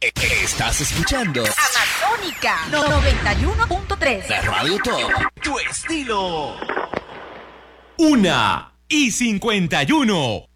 Estás escuchando Amazónica 91.3. la Radio Top. Tu estilo. 1:51.